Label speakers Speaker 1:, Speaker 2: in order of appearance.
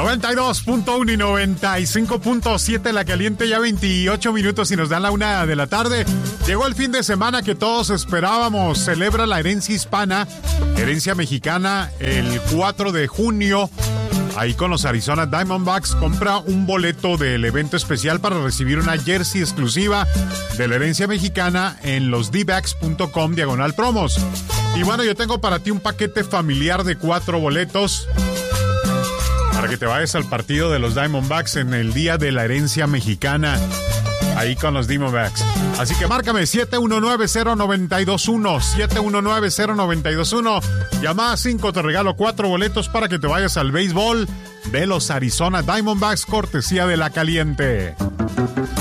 Speaker 1: 92.1 y 95.7 La Caliente, ya 28 minutos y nos dan la 1 de la tarde. Llegó el fin de semana que todos esperábamos. Celebra la herencia hispana, herencia mexicana, el 4 de junio. Ahí con los Arizona Diamondbacks. Compra un boleto del evento especial para recibir una jersey exclusiva de la herencia mexicana en losdbacks.com/promos. Y bueno, yo tengo para ti un paquete familiar de 4 boletos para que te vayas al partido de los Diamondbacks en el Día de la Herencia Mexicana, ahí con los Diamondbacks. Así que márcame 719-0921, 719-0921. Llama a 5, te regalo 4 boletos para que te vayas al béisbol de los Arizona Diamondbacks, cortesía de La Caliente.